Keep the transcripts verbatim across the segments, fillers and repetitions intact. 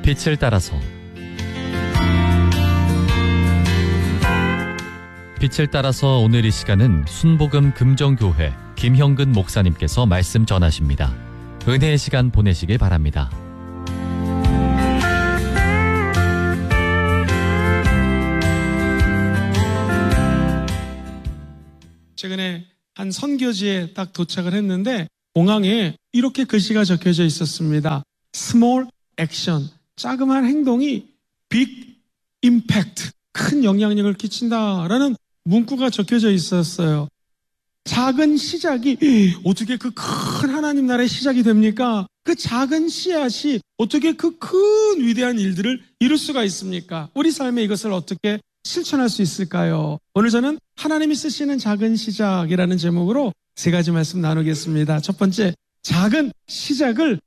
빛을 따라서 빛을 따라서 오늘 이 시간은 순복음 금정교회 김형근 목사님께서 말씀 전하십니다. 은혜의 시간 보내시길 바랍니다. 최근에 한 선교지에 딱 도착을 했는데 공항에 이렇게 글씨가 적혀져 있었습니다. Small action, 자그마한 행동이 big impact, 큰 영향력을 끼친다라는 문구가 적혀져 있었어요. 작은 시작이 어떻게 그 큰 하나님 나라의 시작이 됩니까? 그 작은 씨앗이 어떻게 그 큰 위대한 일들을 이룰 수가 있습니까? 우리 삶에 이것을 어떻게 실천할 수 있을까요? 오늘 저는 하나님이 쓰시는 작은 시작이라는 제목으로 세 가지 말씀 나누겠습니다. 첫 번째, 작은 시작을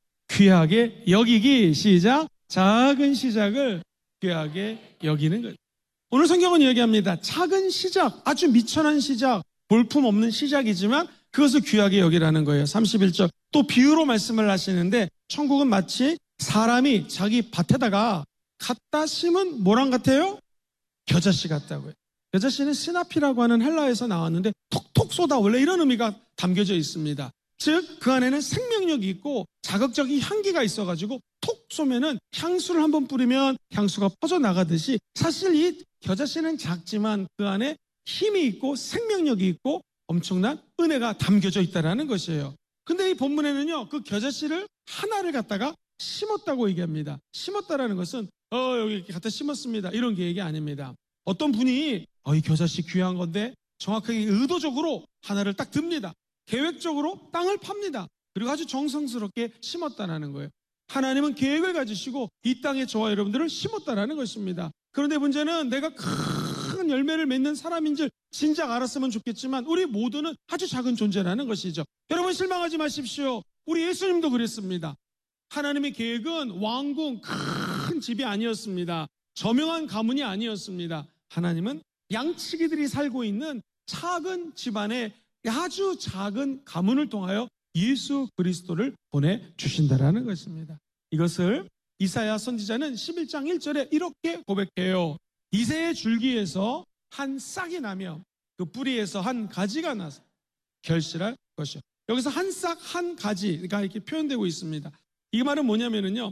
귀하게 여기기. 시작. 작은 시작을 귀하게 여기는 것. 오늘 성경은 이야기합니다. 작은 시작, 아주 미천한 시작, 볼품없는 시작이지만 그것을 귀하게 여기라는 거예요. 삼십일 절 또 비유로 말씀을 하시는데 천국은 마치 사람이 자기 밭에다가 갖다 심은 뭐랑 같아요? 겨자씨 같다고요. 겨자씨는 시나피라고 하는 헬라에서 나왔는데 톡톡 쏟아, 원래 이런 의미가 담겨져 있습니다. 즉 그 안에는 생명력이 있고 자극적인 향기가 있어가지고 톡 쏘면은 향수를 한번 뿌리면 향수가 퍼져나가듯이 사실 이 겨자씨는 작지만 그 안에 힘이 있고 생명력이 있고 엄청난 은혜가 담겨져 있다는 것이에요. 근데 이 본문에는요, 그 겨자씨를 하나를 갖다가 심었다고 얘기합니다. 심었다라는 것은 어 여기 갖다 심었습니다 이런 계획이 아닙니다. 어떤 분이 어, 이 겨자씨 귀한 건데 정확하게 의도적으로 하나를 딱 듭니다. 계획적으로 땅을 팝니다. 그리고 아주 정성스럽게 심었다는 거예요. 하나님은 계획을 가지시고 이 땅에 저와 여러분들을 심었다는 것입니다. 그런데 문제는 내가 큰 열매를 맺는 사람인 줄 진작 알았으면 좋겠지만 우리 모두는 아주 작은 존재라는 것이죠. 여러분 실망하지 마십시오. 우리 예수님도 그랬습니다. 하나님의 계획은 왕궁 큰 집이 아니었습니다. 저명한 가문이 아니었습니다. 하나님은 양치기들이 살고 있는 작은 집안에 아주 작은 가문을 통하여 예수 그리스도를 보내주신다라는 것입니다. 이것을 이사야 선지자는 십일 장 일 절에 이렇게 고백해요. 이새의 줄기에서 한 싹이 나며 그 뿌리에서 한 가지가 나서 결실할 것이요. 여기서 한 싹, 한 가지가 이렇게 표현되고 있습니다. 이 말은 뭐냐면요,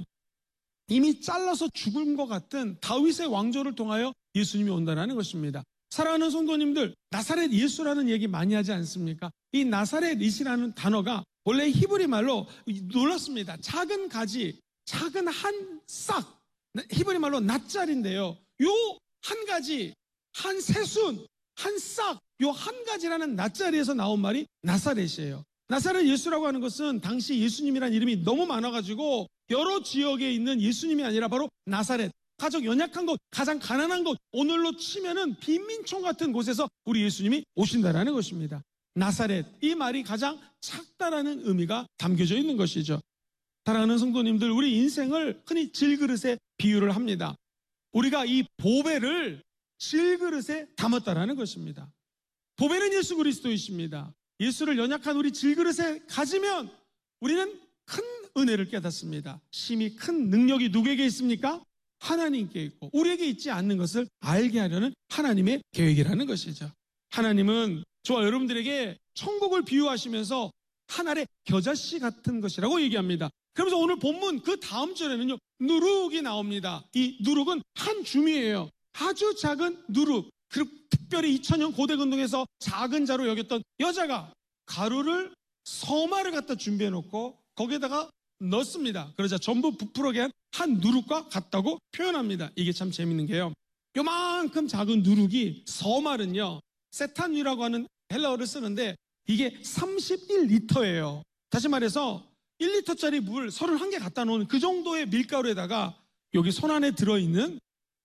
이미 잘라서 죽은 것 같은 다윗의 왕조를 통하여 예수님이 온다는 것입니다. 사랑하는 성도님들, 나사렛 예수라는 얘기 많이 하지 않습니까? 이 나사렛이라는 단어가 원래 히브리 말로 놀랐습니다. 작은 가지, 작은 한 싹, 히브리 말로 낫자리인데요. 요 한 가지, 한 새순, 한 싹, 요 한 가지라는 낫자리에서 나온 말이 나사렛이에요. 나사렛 예수라고 하는 것은 당시 예수님이라는 이름이 너무 많아가지고 여러 지역에 있는 예수님이 아니라 바로 나사렛, 가장 연약한 곳, 가장 가난한 곳, 오늘로 치면은 빈민촌 같은 곳에서 우리 예수님이 오신다라는 것입니다. 나사렛, 이 말이 가장 작다라는 의미가 담겨져 있는 것이죠. 사랑하는 성도님들, 우리 인생을 흔히 질그릇에 비유를 합니다. 우리가 이 보배를 질그릇에 담았다라는 것입니다. 보배는 예수 그리스도이십니다. 예수를 연약한 우리 질그릇에 가지면 우리는 큰 은혜를 깨닫습니다. 심히 큰 능력이 누구에게 있습니까? 하나님께 있고 우리에게 있지 않는 것을 알게 하려는 하나님의 계획이라는 것이죠. 하나님은 저와 여러분들에게 천국을 비유하시면서 하늘의 겨자씨 같은 것이라고 얘기합니다. 그러면서 오늘 본문 그 다음 절에는요, 누룩이 나옵니다. 이 누룩은 한 줌이에요. 아주 작은 누룩. 그리고 특별히 이천 년 고대 근동에서 작은 자로 여겼던 여자가 가루를 서마를 갖다 준비해 놓고 거기에다가 넣습니다. 그러자 전부 부풀어게 한 한 누룩과 같다고 표현합니다. 이게 참 재밌는 게요, 요만큼 작은 누룩이 서말은요, 세탄위라고 하는 헬라어를 쓰는데 이게 삼십일 리터예요. 다시 말해서 일 리터짜리 물 서른한 개 갖다 놓은 그 정도의 밀가루에다가 여기 손 안에 들어있는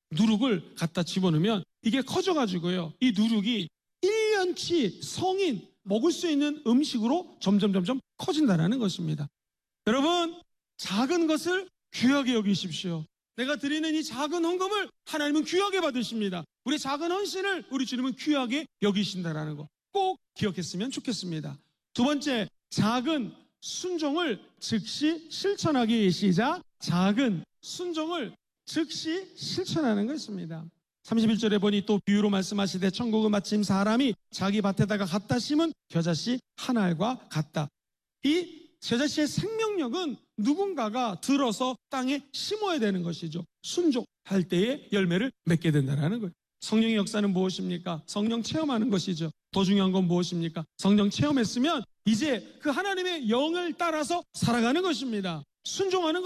누룩을 갖다 집어넣으면 이게 커져가지고요, 이 누룩이 일 년치 성인 먹을 수 있는 음식으로 점점 점점 커진다는 것입니다. 여러분, 작은 것을 귀하게 여기십시오. 내가 드리는 이 작은 헌금을 하나님은 귀하게 받으십니다. 우리 작은 헌신을 우리 주님은 귀하게 여기신다는 거 꼭 기억했으면 좋겠습니다. 두 번째, 작은 순종을 즉시 실천하기. 시작. 작은 순종을 즉시 실천하는 것입니다. 삼십일 절에 보니 또 비유로 말씀하시되 천국은 마침 사람이 자기 밭에다가 갖다 심은 겨자씨 한 알과 같다. 이 겨자씨의 생명력은 누군가가 들어서 땅에 심어야 되는 것이죠. 순종할 때에 열매를 맺게 된다는 거예요. 성령의 역사는 무엇입니까? 성령 체험하는 것이죠. 더 중요한 건 무엇입니까? 성령 체험했으면 이제 그 하나님의 영을 따라서 살아가는 것입니다. 순종하는